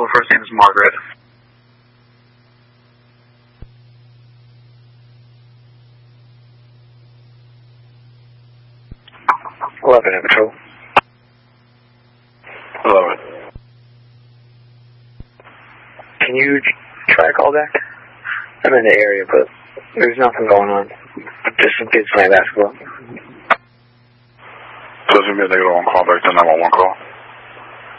first name is Margaret. 11 in patrol. 11. Can you try to call back? I'm in the area, but there's nothing going on. Just some kids playing basketball. Doesn't mean they go on call back to 911 call.